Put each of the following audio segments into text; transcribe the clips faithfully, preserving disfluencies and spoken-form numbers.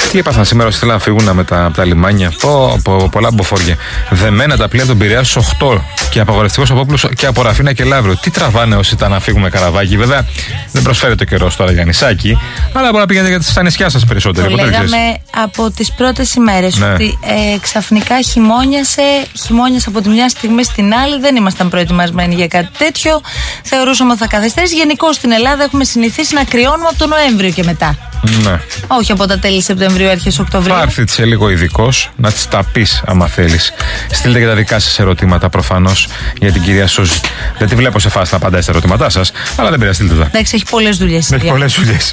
Τι έπαθαν σήμερα όσοι θέλουν να φύγουν με τα, από τα λιμάνια. Πω, πω, πολλά μποφόρια. Δεμένα τα πλοία των Πειραιά στους οκτώ και απαγορευτικός από όπλους και από Ραφίνα και Λαύριο. Τι τραβάνε όσοι ήταν να φύγουμε καραβάκι. Βέβαια δεν προσφέρει το καιρό τώρα για νησάκι, αλλά μπορεί να πηγαίνετε για στα νησιά σας περισσότερο. Το λέγαμε από τις πρώτες ημέρες, ναι, ότι ε, ξαφνικά χειμώνιασε, χειμώνιασε από τη μια στιγμή στην άλλη. Δεν ήμασταν προετοιμασμένοι για κάτι τέτοιο. Θεωρούσαμε ότι θα καθυστερήσει. Γενικώς στην Ελλάδα έχουμε συνηθίσει να κρυώνουμε από τον Νοέμβριο και μετά. Ναι. Όχι από τα τέλη Σεπτεμβρίου, αρχές Οκτωβρίου. Πάρθει σε λίγο ειδικός να της τα πεις άμα θέλεις. Στείλτε και τα δικά σας ερωτήματα προφανώς για την κυρία Σούζη. Δεν τη βλέπω σε φάση να απαντάει στα ερωτήματά σας, αλλά δεν πειράζει, στείλτε τα. Εντάξει, έχει πολλές δουλειές. Έχει πολλές δουλειές.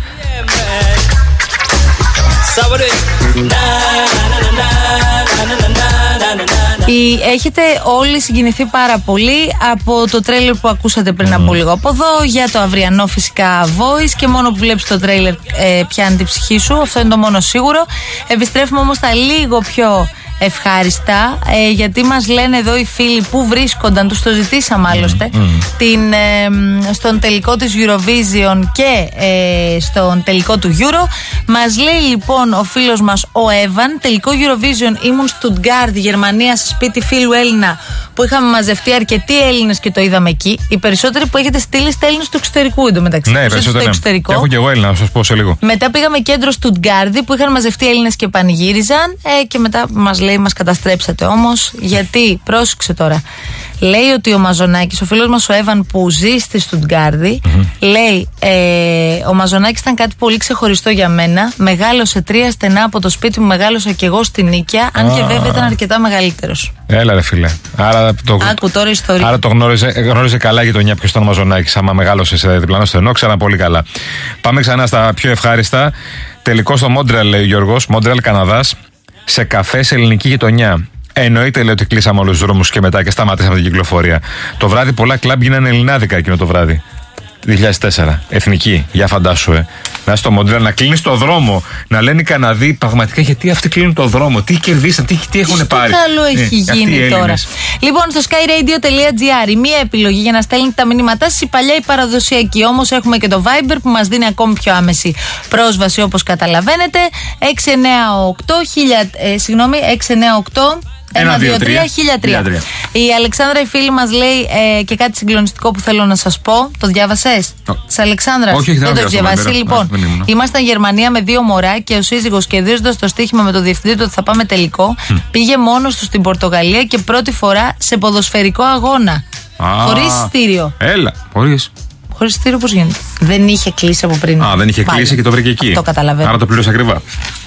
Έχετε όλοι συγκινηθεί πάρα πολύ από το τρέιλερ που ακούσατε πριν mm. από λίγο από εδώ, για το αυριανό φυσικά Voice, και μόνο που βλέπεις το τρέιλερ ε, πιάνει την ψυχή σου, αυτό είναι το μόνο σίγουρο. Επιστρέφουμε όμως στα λίγο πιο ευχάριστα, ε, γιατί μας λένε εδώ οι φίλοι που βρίσκονταν, τους το ζητήσαμε άλλωστε, mm. την, ε, στον τελικό της Eurovision και ε, στον τελικό του Euro. Μας λέει λοιπόν ο φίλος μας ο Εύαν, τελικό Eurovision ήμουν Στουτγκάρδη, Γερμανία, σε σπίτι φίλου Έλληνα που είχαμε μαζευτεί αρκετοί Έλληνες και το είδαμε εκεί. Οι περισσότεροι που έχετε στείλει στα Έλληνες του εξωτερικού εντωμεταξύ. Ναι, περισσότερο. Και έχω και εγώ Έλληνα, να σας πω σε λίγο. Μετά πήγαμε κέντρο Στουτγκάρδη που είχαν μαζευτεί Έλληνες και πανηγύριζαν, ε, και μετά μας λέει μας καταστρέψατε όμως, γιατί πρόσεξε τώρα. Λέει ότι ο Μαζονάκης, ο φίλος μας ο Εύαν που ζει στη Στουτγκάρδη, mm-hmm. λέει ε, ο Μαζονάκης ήταν κάτι πολύ ξεχωριστό για μένα. Μεγάλωσε τρία στενά από το σπίτι μου, μεγάλωσα κι εγώ στη Νίκαια, αν ah. και βέβαια ήταν αρκετά μεγαλύτερος. Έλα ρε φίλε. Άρα το, Άκου τώρα ιστορία. Άρα το γνώριζε, γνώριζε καλά η γειτονιά ποιος ήταν ο Μαζονάκης. Άμα μεγάλωσε σε διπλανό στενό, ξέραν πολύ καλά. Πάμε ξανά στα πιο ευχάριστα. Τελικό στο Μόντρεαλ, λέει ο Γιώργος, Μόντρεαλ Καναδάς, σε καφέ σε ελληνική γειτονιά. Εννοείται, λέει, ότι κλείσαμε όλους τους δρόμους και μετά και σταματήσαμε την κυκλοφορία. Το βράδυ πολλά κλαμπ γίνανε ελληνάδικα εκείνο το βράδυ. δύο χιλιάδες τέσσερα. Εθνική. Για φαντάσου, ε. Να είσαι στο Μοντρεάλ, να κλείνει το δρόμο. Να λένε οι Καναδοί πραγματικά γιατί αυτοί κλείνουν το δρόμο. Τι κερδίσαν, τι, τι έχουν πάρει. Τι καλό έχει ε, γίνει τώρα. Λοιπόν, στο skyradio.gr η μία επιλογή για να στέλνετε τα μηνύματά σας, η παλιά η παραδοσιακή. Όμως έχουμε και το Viber που μας δίνει ακόμη πιο άμεση πρόσβαση, όπως καταλαβαίνετε. έξι εννιά οκτώ, ε, συγγνώμη, έξι εννιά οκτώ ένα δύο τρία χίλια τρία. Η Αλεξάνδρα, η φίλη μας, λέει ε, και κάτι συγκλονιστικό που θέλω να σας πω. Το διάβασες? Oh. Της Αλεξάνδρας? Όχι, όχι, δεν το διαβάσει. Λοιπόν, ah, ήμασταν Γερμανία με δύο μωρά και ο σύζυγος, κερδίζοντας το στοίχημα με το διευθυντή του ότι θα πάμε τελικό, mm. πήγε μόνος του στην Πορτογαλία και πρώτη φορά σε ποδοσφαιρικό αγώνα. Ah. Χωρίς εισιτήριο. Έλα, χωρίς. Χωρίς εισιτήριο πώς γίνεται? Δεν είχε κλείσει από πριν. Α, ah, δεν είχε Πάλι. κλείσει και το βρήκε εκεί. Το καταλαβαίνω. Άρα το πλήρωσε ακριβά.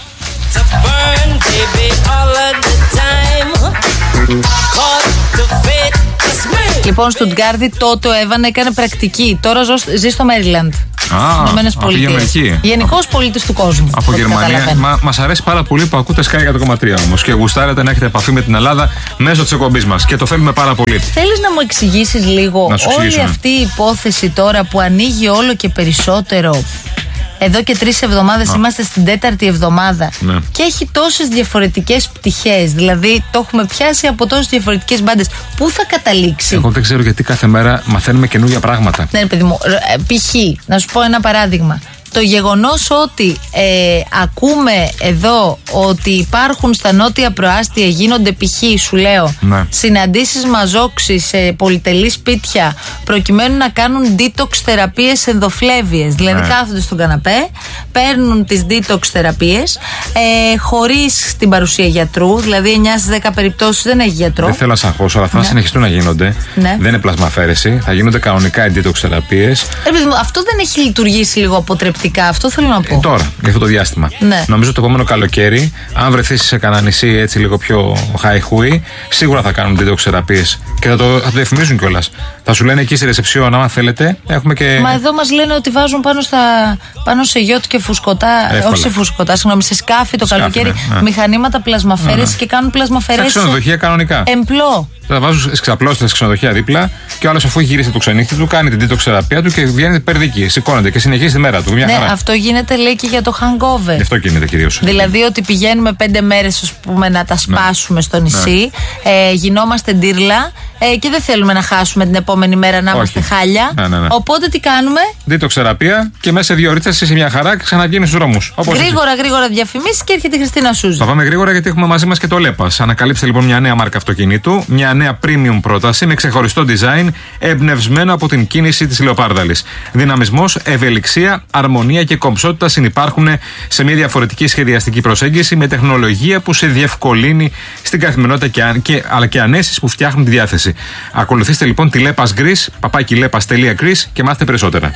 Λοιπόν, Στουτγκάρδη τότε ο Εύαν έκανε πρακτική. Τώρα ζει στο Μέριλαντ. Στις ΗΠΑ. Γενικώς πολίτης του κόσμου. Από Γερμανία. Μα, μας αρέσει πάρα πολύ που ακούτε Sky εκατό κόμμα τρία όμως. Και γουστάρετε να έχετε επαφή με την Ελλάδα μέσω της εκπομπής μας. Και το θέλουμε πάρα πολύ. Θέλεις να μου εξηγήσεις λίγο όλη αυτή η υπόθεση τώρα που ανοίγει όλο και περισσότερο? Εδώ και τρεις εβδομάδες, είμαστε στην τέταρτη εβδομάδα, ναι, και έχει τόσες διαφορετικές πτυχές. Δηλαδή το έχουμε πιάσει από τόσες διαφορετικές μπάντες. Πού θα καταλήξει? Εγώ δεν ξέρω γιατί κάθε μέρα μαθαίνουμε καινούργια πράγματα. Ναι, παιδί μου, π.χ. να σου πω ένα παράδειγμα. Το γεγονός ότι ε, ακούμε εδώ ότι υπάρχουν στα νότια προάστια, γίνονται π.χ. σου λέω, ναι, συναντήσεις μαζόξης σε πολυτελή σπίτια προκειμένου να κάνουν detox θεραπείες ενδοφλέβειες. Δηλαδή, ναι, κάθονται στον καναπέ, παίρνουν τις detox θεραπείες ε, χωρίς την παρουσία γιατρού. Δηλαδή εννιά στις δέκα περιπτώσεις δεν έχει γιατρό. Δεν θέλω να σαγχώσω, αλλά θα, ναι, συνεχιστούν να γίνονται. Ναι. Δεν είναι πλασμαφέρεση, θα γίνονται κανονικά οι detox θεραπείες. Ε, αυτό δεν έχει λειτουργήσει λίγο αποτρεπτικά? Αυτό θέλω να πω. Ε, τώρα, για αυτό το διάστημα. Ναι. Νομίζω το επόμενο καλοκαίρι, αν βρεθείς σε κανένα νησί έτσι λίγο πιο χαϊχούι, σίγουρα θα κάνουν detox θεραπείες. Και θα το, θα το διαφημίζουν κιόλας. Θα σου λένε εκεί στη ρεσεψιόν, άμα θέλετε, έχουμε και. Μα εδώ μας λένε ότι βάζουν πάνω, στα, πάνω σε γιότ και φουσκωτά. Εύκολα. Όχι σε φουσκωτά, συγγνώμη, σε σκάφη το σκάφη, καλοκαίρι, ναι, ναι, μηχανήματα πλασμαφέρεσης, ναι, και κάνουν πλασμαφέρεσης. Σε ξενοδοχεία κανονικά. Εμπλό. Θα βάζουν εξαπλώστε σε ξενοδοχεία δίπλα και ο άλλος, αφού έχει γυρίσει το ξενύχτη του, κάνει την detox θεραπεία του και βγαίνει περδική. Σηκώνεται και συνεχίζει τη μέρα του. Μια ναι, χαρά. Αυτό γίνεται, λέει, και για το hangover. Γι' αυτό γίνεται κυρίως. Δηλαδή ότι πηγαίνουμε πέντε μέρες, ας πούμε, να τα σπάσουμε, ναι, στο νησί, ναι, ε, γινόμαστε ντύρλα ε, και δεν θέλουμε να χάσουμε την επόμενη μέρα να είμαστε χάλια. Ναι, ναι, ναι. Οπότε τι κάνουμε? Δίτοξ-θεραπεία και μέσα σε δύο ώρες είσαι μια χαρά και ξαναβγαίνει στους δρόμους. Γρήγορα, γρήγορα διαφημίσεις και έρχεται η Χριστίνα Σούζη. Θα πάμε γρήγορα γιατί έχουμε μαζί μας και το Λέπας. Ανακαλύψτε λοιπόν μια νέα μάρκα αυτοκινήτου, μια νέα premium πρόταση με ξεχωριστό design, εμπνευσμένο από την κίνηση της Λεοπάρδαλης. Δυναμισμός, ευελιξία, αρμονία και κομψότητα συνυπάρχουν σε μια διαφορετική σχεδιαστική προσέγγιση με τεχνολογία που σε διευκολύνει στην καθημερινότητα και, και, αλλά και ανέσεις που φτιάχνουν τη διάθεση. Ακολουθήστε λοιπόν τη Λέπας Greece, παπάκι λέπας τελεία greece και μάθετε περισσότερα.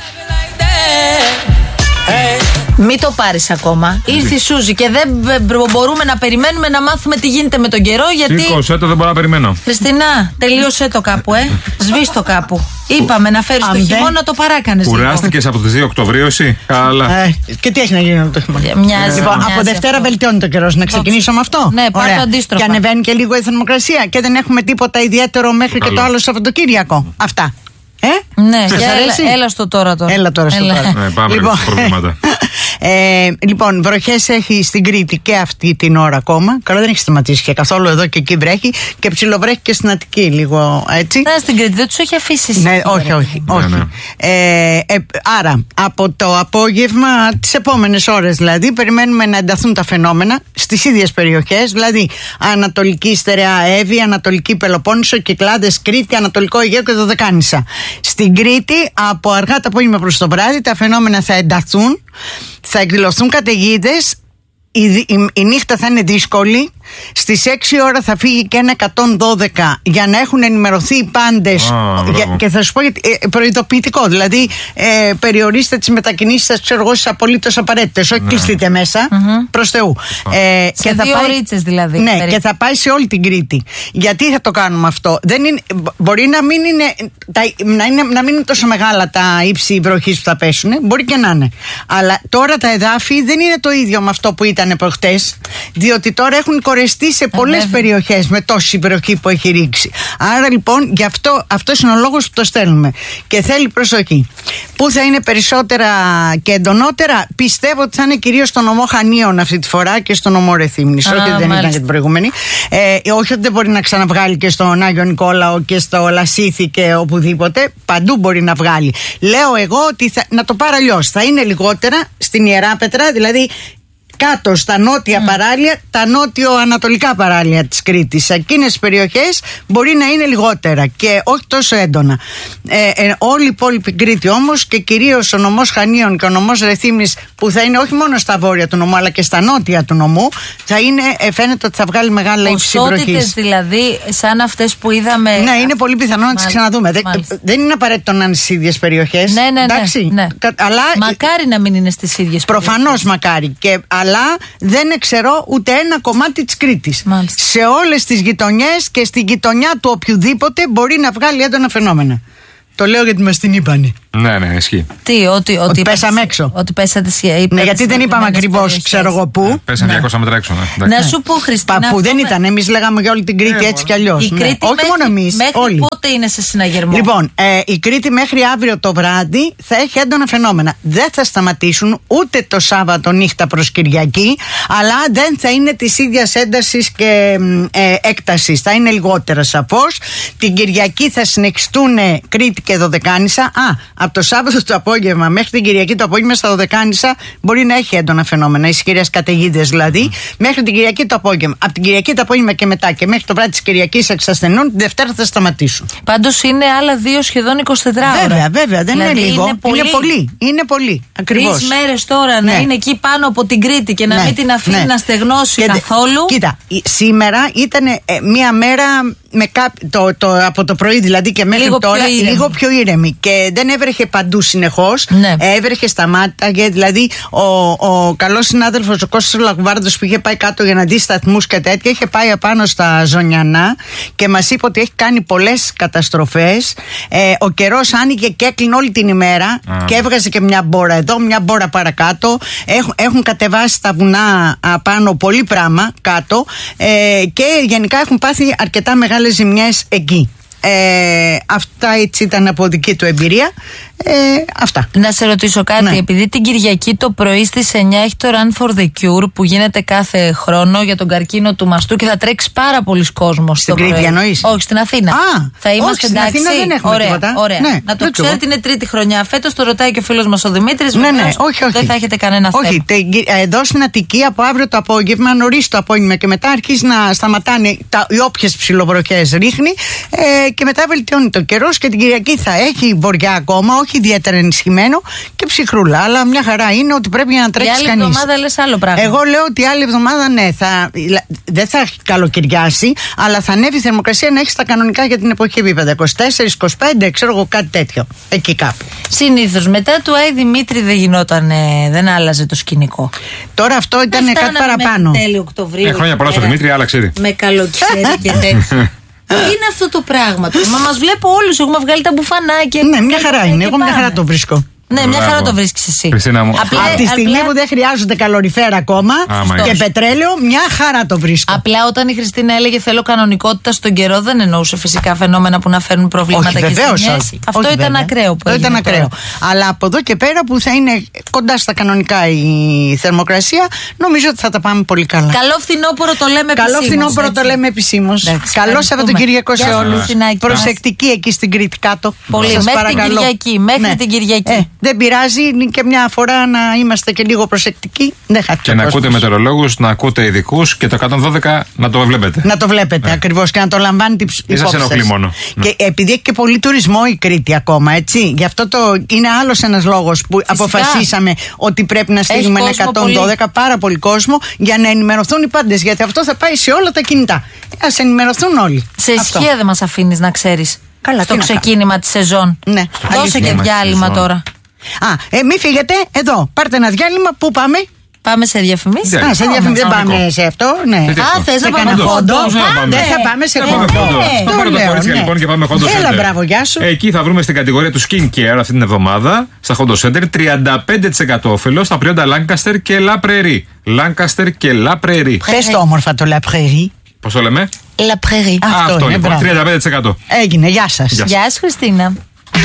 Μην το πάρεις ακόμα. Ήρθε η Σούζη και δεν μπορούμε να περιμένουμε να μάθουμε τι γίνεται με τον καιρό. Γιατί. Σήκωσε το, δεν μπορώ να περιμένω. Χριστίνα, τελείωσε το κάπου, ε. Σβήστο κάπου. Είπαμε να φέρεις το χειμώνα, το παράκανες. Κουράστηκες από τις δύο Οκτωβρίου, εσύ. Καλά. Ε, και τι έχει να γίνει με το χειμώνα? Μοιάζει, λοιπόν, μοιάζει από Δευτέρα αυτό. βελτιώνει το καιρό. Να ξεκινήσω με αυτό. Ναι, πάρε το αντίστροφα. Και ανεβαίνει και λίγο η θερμοκρασία και δεν έχουμε τίποτα ιδιαίτερο μέχρι Καλό. και το άλλο Σαββατοκύριακο. Αυτά. Ε? Ναι, Σας έλα, αρέσει? έλα στο τώρα τώρα. Έλα τώρα στο Έλα. τώρα. Ναι, πάμε Λοιπόν, στα προβλήματα. ε, λοιπόν, βροχές έχει στην Κρήτη και αυτή την ώρα ακόμα. Καλά, δεν έχει σταματήσει και καθόλου, εδώ και εκεί βρέχει. Και ψιλοβρέχει και στην Αττική λίγο έτσι. Ναι, στην Κρήτη δεν τους έχει αφήσει. Ναι, όχι, όχι. όχι. Ναι, ναι. Ε, ε, άρα, από το απόγευμα, τις επόμενες ώρες δηλαδή, περιμένουμε να ενταθούν τα φαινόμενα στις ίδιες περιοχές. Δηλαδή, Ανατολική Στερεά Εύη, Ανατολική Πελοπόννησο, Κυκλάδες, Κρήτη, Ανατολικό Αιγαίο και Δωδεκάνησα. Στην Κρήτη, από αργά το απόγευμα προς το βράδυ, τα φαινόμενα θα ενταθούν, θα εκδηλωθούν καταιγίδες. Η, η, η νύχτα θα είναι δύσκολη. Στις έξι ώρα θα φύγει και ένα εκατόν δώδεκα για να έχουν ενημερωθεί οι πάντες. Α, για, και θα σου πω γιατί, ε, προειδοποιητικό. Δηλαδή, ε, περιορίστε τις μετακινήσεις σας, ξέρω εγώ, στις απολύτως απαραίτητες. Όχι, ναι. κλειστείτε μέσα. Mm-hmm. Προς Θεού. Ε, Σε και δύο ωρίτσες δηλαδή. Ναι, περίπου. και θα πάει σε όλη την Κρήτη. Γιατί θα το κάνουμε αυτό? Δεν είναι, μπορεί να μην είναι, τα, να είναι, να μην είναι τόσο μεγάλα τα ύψη βροχής που θα πέσουν. Μπορεί και να είναι. Αλλά τώρα τα εδάφη δεν είναι το ίδιο με αυτό που ήταν προχτές. Διότι τώρα έχουν κορεστεί σε πολλές περιοχές με τόση βροχή που έχει ρίξει. Άρα λοιπόν, γι' αυτό αυτός είναι ο λόγος που το στέλνουμε. Και θέλει προσοχή. Πού θα είναι περισσότερα και εντονότερα? Πιστεύω ότι θα είναι κυρίως στο νομό Χανίων αυτή τη φορά και στο νομό Ρεθύμνης. Όχι ότι δεν ήταν και την προηγούμενη. Ε, όχι ότι δεν μπορεί να ξαναβγάλει και στον Άγιο Νικόλαο και στο Λασίθι και οπουδήποτε. Παντού μπορεί να βγάλει. Λέω εγώ ότι θα, να το πάρω αλλιώς. Θα είναι λιγότερα στην Ιεράπετρα, δηλαδή κάτω στα νότια mm. παράλια, τα νότιο-ανατολικά παράλια της Κρήτης. Σε εκείνες τις περιοχές μπορεί να είναι λιγότερα και όχι τόσο έντονα. Ε, ε, όλη η υπόλοιπη Κρήτη όμως και κυρίως ο νομός Χανίων και ο νομός Ρεθύμνης, που θα είναι όχι μόνο στα βόρεια του νομού αλλά και στα νότια του νομού, θα είναι, ε, φαίνεται ότι θα βγάλει μεγάλα ύψη βροχής. Ποσότητες δηλαδή σαν αυτές που είδαμε. Ναι, είναι πολύ πιθανό να τις ξαναδούμε. Δεν, δεν είναι απαραίτητο να είναι στις ίδιες περιοχές. Ναι, ναι, ναι, εντάξει, ναι. Κα, αλλά, μακάρι να μην είναι στις ίδιες προφανώς περιοχές. Μακάρι. Και, αλλά δεν εξαιρώ ούτε ένα κομμάτι της Κρήτης. Μάλιστα. Σε όλες τις γειτονιές και στη γειτονιά του οποιοδήποτε μπορεί να βγάλει έντονα φαινόμενα. Το λέω γιατί μας την είπανε. Ναι, ναι, ισχύει. Τι, ότι, ότι, ότι πέσαμε έξω. Ότι πέσατε σχέση. Ναι, γιατί δεν είπαμε ακριβώς, ξέρω εγώ πού. Ε, πέσαν Ναι. διακόσια μέτρα έξω. Ναι. Να σου πω, Χριστίνα. Παππού δεν ήταν. Εμείς λέγαμε για όλη την Κρήτη Ε, έτσι κι αλλιώς. Η Ναι. Κρήτη Όχι μέχρι, μόνο εμείς. μέχρι Όλοι. πότε είναι σε συναγερμό? Λοιπόν, ε, η Κρήτη μέχρι αύριο το βράδυ θα έχει έντονα φαινόμενα. Δεν θα σταματήσουν ούτε το Σάββατο νύχτα προς Κυριακή, αλλά δεν θα είναι της ίδιας έντασης και ε, έκτασης. Θα είναι λιγότερα σαφώς. Την Κυριακή θα συνεχιστούν Κρήτη και Δωδεκάνησα. Α, από το Σάββατο το απόγευμα μέχρι την Κυριακή το απόγευμα στα Δωδεκάνησα μπορεί να έχει έντονα φαινόμενα, ισχυρές καταιγίδες δηλαδή, mm. μέχρι την Κυριακή το απόγευμα. Από την Κυριακή το απόγευμα και μετά και μέχρι το βράδυ της Κυριακής εξασθενούν, την Δευτέρα θα σταματήσουν. Πάντως είναι άλλα δύο σχεδόν εικοσιτέσσερις ώρα. Βέβαια, βέβαια, δεν δηλαδή είναι λίγο. Είναι πολύ. Είναι πολύ. Είναι πολύ. Ακριβώς. Τρεις μέρες τώρα Ναι. να είναι εκεί πάνω από την Κρήτη και να Ναι. μην την αφήνει Ναι. να στεγνώσει Και, καθόλου. Κοίτα, σήμερα ήταν ε, μία μέρα με κά, το, το, από το πρωί δηλαδή και μέχρι Λίγο τώρα πιο λίγο πιο ήρεμη. Και δεν έβρεχε παντού συνεχώς. Ναι. Έβρεχε, σταμάταγε. Δηλαδή, ο, ο καλός συνάδελφος ο Κώστας Λαγουβάρδος που είχε πάει κάτω για να δει σταθμούς και τέτοια, είχε πάει απάνω στα Ζωνιανά και μας είπε ότι έχει κάνει πολλές καταστροφές. Ε, ο καιρός άνοιγε και έκλεινε όλη την ημέρα ah. και έβγαζε και μια μπόρα εδώ, μια μπόρα παρακάτω. Έχουν, έχουν κατεβάσει στα βουνά απάνω πολύ πράγμα κάτω ε, και γενικά έχουν πάθει αρκετά μεγάλες ζημιές εκεί. Ε, αυτά έτσι ήταν από δική του εμπειρία. Ε, αυτά. Να σε ρωτήσω κάτι, ναι. Επειδή την Κυριακή το πρωί στις εννιά έχει το Run for the Cure που γίνεται κάθε χρόνο για τον καρκίνο του μαστού και θα τρέξει πάρα πολλοί κόσμος. Στην Κρήτη εννοείς? Όχι, στην Αθήνα. Α, θα είμαστε όχι, εντάξει. Στην Αθήνα δεν έχουμε ωραία, τίποτα. ωραία. Ναι, να το ξέρετε, είναι τρίτη χρονιά. Φέτος το ρωτάει και ο φίλος μας ο Δημήτρης. Ναι, ναι, όχι, όχι. Δεν θα έχετε κανένα θέμα. Όχι, τε, εδώ στην Αττική από αύριο το απόγευμα, νωρίς το απόγευμα και μετά αρχίζει να σταματάνε τα, οι όποιες ψιλοβροχές ρίχνει ε, και μετά βελτιώνει το καιρός και την Κυριακή θα έχει βορειά ακόμα, όχι ιδιαίτερα ενισχυμένο και ψυχρούλα. Αλλά μια χαρά είναι ότι πρέπει να τρέξει κανείς. Η άλλη εβδομάδα λες άλλο πράγμα. Εγώ λέω ότι η άλλη εβδομάδα ναι, θα, δεν θα καλοκαιριάσει, αλλά θα ανέβει η θερμοκρασία να έχει στα κανονικά για την εποχή επίπεδα. είκοσι τέσσερα είκοσι πέντε, ξέρω εγώ κάτι τέτοιο. Εκεί κάπου. Συνήθως μετά του Άι Δημήτρη δεν γινόταν, δεν άλλαζε το σκηνικό. Τώρα αυτό ήταν δεν κάτι παραπάνω. Τέλη Οκτωβρίου. Ε, χρόνια πολλά στο Δημήτρη, άλλαξε ήδη. Με καλοκαίρι και τέτοια. Τι είναι αυτό το πράγμα του? Μα μας βλέπω όλους, έχουμε βγάλει τα μπουφανάκια. Ναι, μια χαρά είναι. Εγώ μια χαρά το βρίσκω. Ναι, μια χαρά το βρίσκεις εσύ. Χριστίνα μου. Απλά, από τη στιγμή απλά... που δεν χρειάζονται καλοριφέρα ακόμα Άμα και είναι. πετρέλαιο, μια χαρά το βρίσκω. Απλά όταν η Χριστίνα έλεγε θέλω κανονικότητα στον καιρό, δεν εννοούσε φυσικά φαινόμενα που να φέρνουν προβλήματα. Όχι, και βεβαίως, ζημιές. Αυτό όχι, ήταν βέβαια. ακραίο που Αυτό ήταν ακραίο. Αλλά από εδώ και πέρα που θα είναι κοντά στα κανονικά η θερμοκρασία, νομίζω ότι θα τα πάμε πολύ καλά. Καλό φθινόπωρο το λέμε επισήμως. Καλό φθινόπωρο το λέμε επισήμως. Καλό Σαββατοκύριακο σε όλους. Προσεκτική εκεί στην Κρήτη κάτω. Πολύ. Μέχρι την Κυριακή. Μέχρι την Κυριακή. Δεν πειράζει. Και μια φορά να είμαστε και λίγο προσεκτικοί. Δεν χάθηκε. Και να ακούτε μετεωρολόγους, να ακούτε ειδικούς και το εκατόν δώδεκα να το βλέπετε. Να το βλέπετε ναι. ακριβώς και να το λαμβάνετε υπόψη. Ή σας ενοχλεί μόνο. Και ναι. επειδή έχει και πολύ τουρισμό η Κρήτη ακόμα, έτσι. Γι' αυτό το είναι άλλος ένας λόγος που φυσικά αποφασίσαμε ότι πρέπει να στείλουμε ένα εκατόν δώδεκα, πολύ. Πάρα πολύ κόσμο, για να ενημερωθούν οι πάντες. Γιατί αυτό θα πάει σε όλα τα κινητά. Ας ενημερωθούν όλοι. Σε ισχύα δεν μας αφήνεις να ξέρεις. Καλά, στο ξεκίνημα της σεζόν. Ναι. Δώσε και διάλειμμα τώρα. Α, ε, μη φύγετε, εδώ, πάρτε ένα διάλειμμα, πού πάμε? Πάμε σε διαφημίσεις. Α, σε διαφημίσεις δεν πάμε σε αυτό, ναι. Α, θες να πάμε χόντο? Δεν θα πάμε σε χόντο. Θα πάρω τα κορίτσια λοιπόν και πάμε χόντο center. Έλα, μπράβο, γεια σου. Εκεί θα βρούμε στην κατηγορία του skin care αυτή την εβδομάδα, στα χόντο center, τριάντα πέντε τοις εκατό όφελος στα προϊόντα Lancaster και La Prairie. Lancaster και La Prairie. Πες το όμορφα το La Prairie. Πώς το λέμε? La Prairie. Αυτό λοιπόν, τριάντα πέντε τοις εκατό. Έγινε, γεια σας. Γεια σου, Χριστίνα.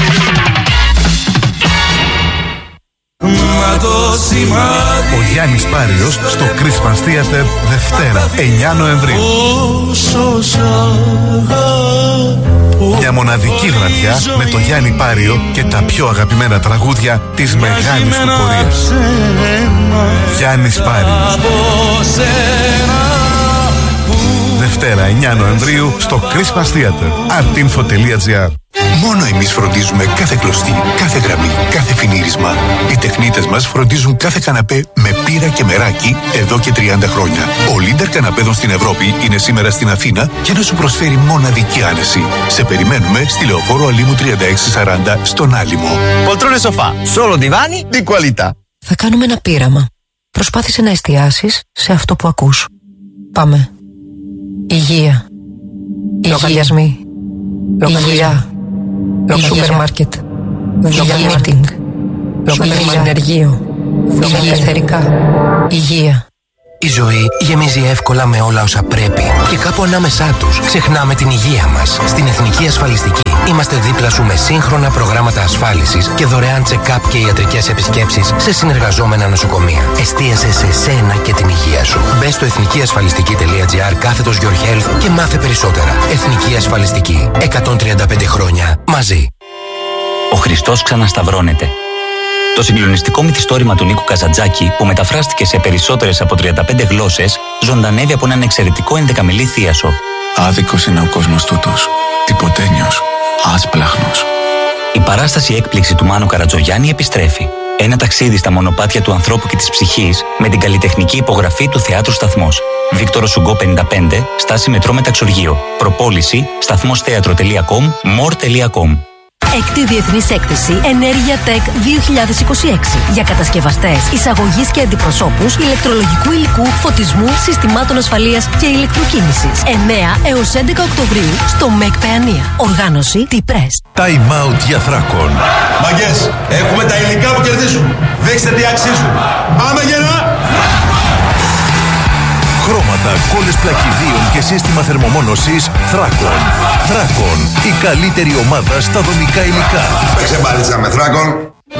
Ο Γιάννης Πάριος στο Christmas Theater Δευτέρα εννιά Νοεμβρίου. Μια μοναδική βραδιά με το Γιάννη Πάριο και τα πιο αγαπημένα τραγούδια της μεγάλης του πορείας. Γιάννης Πάριος. Δευτέρα εννιά Νοεμβρίου στο Christmas Theater. artinfo τελεία gr. Μόνο εμείς φροντίζουμε κάθε κλωστή, κάθε γραμμή, κάθε φινίρισμα. Οι τεχνίτες μας φροντίζουν κάθε καναπέ με πύρα και μεράκι εδώ και τριάντα χρόνια. Ο Λίντερ καναπέδων στην Ευρώπη είναι σήμερα στην Αθήνα για να σου προσφέρει μοναδική άνεση. Σε περιμένουμε στη Λεωφόρο Αλήμου τριάντα έξι σαράντα στον Άλυμο. Poltrone sofà, solo divani di qualità. Θα κάνουμε ένα πείραμα. Προσπάθησε να εστιάσεις σε αυτό που ακούς. Πάμε. Υγεία. Λογαριασμοί. Υγεία. Σούπερ μάρκετ. Δουλειά meeting. Ενεργείο. Ελευθερικά. Υγεία. Η ζωή γεμίζει εύκολα με όλα όσα πρέπει. Και κάπου ανάμεσά τους ξεχνάμε την υγεία μας. Στην Εθνική Ασφαλιστική είμαστε δίπλα σου με σύγχρονα προγράμματα ασφάλισης και δωρεάν check-up και ιατρικές επισκέψεις σε συνεργαζόμενα νοσοκομεία. Εστίασε σε σένα και την υγεία σου. Μπες στο εθνικιασφαλιστική τελεία gr κάθετος Your Health και μάθε περισσότερα. Εθνική Ασφαλιστική. εκατόν τριάντα πέντε χρόνια μαζί. Ο Χριστός ξανασταυρώνεται. Το συγκλονιστικό μυθιστόρημα του Νίκου Καζαντζάκη, που μεταφράστηκε σε περισσότερες από τριάντα πέντε γλώσσες, ζωντανεύει από έναν εξαιρετικό ενδεκαμιλή θίασο. Άδικος είναι ο κόσμος τούτος. Τυποτένιος. Άσπλαχνος. Η παράσταση έκπληξη του Μάνου Καρατζογιάννη επιστρέφει. Ένα ταξίδι στα μονοπάτια του ανθρώπου και της ψυχής με την καλλιτεχνική υπογραφή του Θεάτρου Σταθμός. Βίκτορο Σουγκό πενήντα πέντε, στάση μετρό Μεταξουργείο. Προπόληση σταθμόσθέατρο τελεία κομ, μορ τελεία κομ. Έκτη Διεθνής Έκθεση Ενέργεια Tech δύο χιλιάδες είκοσι έξι για κατασκευαστές, εισαγωγής και αντιπροσώπους ηλεκτρολογικού υλικού, φωτισμού, συστημάτων ασφαλείας και ηλεκτροκίνησης. εννέα έως έντεκα Οκτωβρίου στο ΜΕΚ Παιανία. Οργάνωση T-Press. Time out για θράκων. Μαγκές, έχουμε τα υλικά που κερδίζουν. Δείξτε τι αξίζουν. Πάμε γερά! Χρώματα Πόρτα, κόλλες πλακιδίων και σύστημα θερμομόνωσης Θράκον. Θράκον, η καλύτερη ομάδα στα δομικά υλικά. Παίξε μπαλίτσα με Θράκον.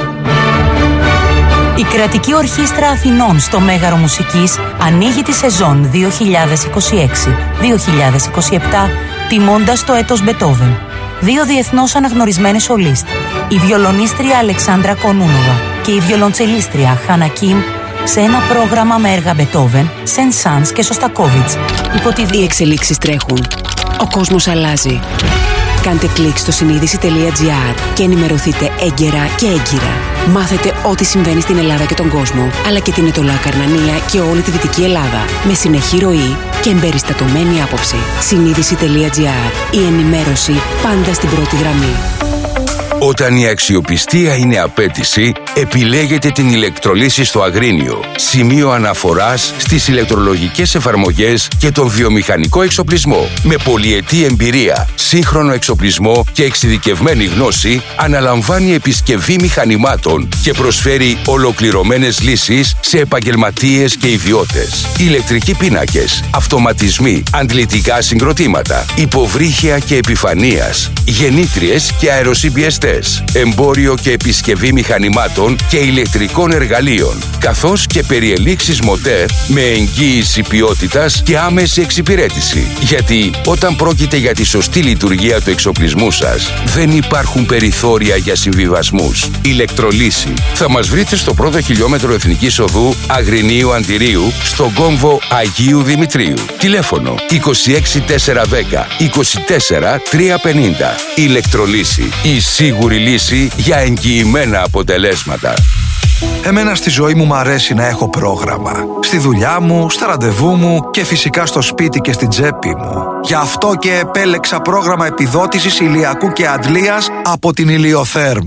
Η Κρατική Ορχήστρα Αθηνών στο Μέγαρο Μουσικής ανοίγει τη σεζόν δύο χιλιάδες είκοσι έξι δύο χιλιάδες είκοσι επτά τιμώντας το έτος Μπετόβεν. Δύο διεθνώς αναγνωρισμένες σολίστ, η βιολονίστρια Αλεξάνδρα Κονούνοβα και η βιολοντσελίστρια Χάνα Κιμ, σε ένα πρόγραμμα με έργα Μπετόβεν, Σεν Σάνς και Σωστακόβιτς. Υπό τη... Οι εξελίξεις τρέχουν. Ο κόσμος αλλάζει. Κάντε κλικ στο συνείδηση τελεία τζι άρ και ενημερωθείτε έγκαιρα και έγκυρα. Μάθετε ό,τι συμβαίνει στην Ελλάδα και τον κόσμο, αλλά και την Ετωλά Καρνανία και όλη τη Δυτική Ελλάδα, με συνεχή ροή και εμπεριστατωμένη άποψη. συνείδηση τελεία τζι άρ. Η ενημέρωση πάντα στην πρώτη γραμμή. Όταν η αξιοπιστία είναι απέτηση, επιλέγετε την ηλεκτρολύση στο Αγρίνιο. Σημείο αναφοράς στις ηλεκτρολογικές εφαρμογές και τον βιομηχανικό εξοπλισμό. Με πολυετή εμπειρία, σύγχρονο εξοπλισμό και εξειδικευμένη γνώση, αναλαμβάνει επισκευή μηχανημάτων και προσφέρει ολοκληρωμένες λύσεις σε επαγγελματίες και ιδιώτες. Ηλεκτρικοί πίνακες, αυτοματισμοί, αντλητικά συγκροτήματα, υποβρύχια και επιφανείας, γεννήτριες και αεροσυμπιεστές, εμπόριο και επισκευή μηχανημάτων και ηλεκτρικών εργαλείων, καθώς και περιελήξεις μοτέρ με εγγύηση ποιότητας και άμεση εξυπηρέτηση. Γιατί όταν πρόκειται για τη σωστή λειτουργία του εξοπλισμού σας, δεν υπάρχουν περιθώρια για συμβιβασμούς. Ηλεκτρολύση. Θα μας βρείτε στο πρώτο χιλιόμετρο Εθνικής Οδού Αγρινίου Αντιρίου, στον κόμβο Αγίου Δημητρίου. Τηλέφωνο είκοσι έξι τετρακόσια δέκα είκοσι τέσσερα τριακόσια πενήντα. Ηλεκτρολύση. Η σίγουρη λύση για εγγυημένα αποτελέσματα. Εμένα στη ζωή μου μ' αρέσει να έχω πρόγραμμα. Στη δουλειά μου, στα ραντεβού μου και φυσικά στο σπίτι και στην τσέπη μου. Γι' αυτό και επέλεξα πρόγραμμα επιδότησης ηλιακού και αντλίας από την Ηλιοθέρμου.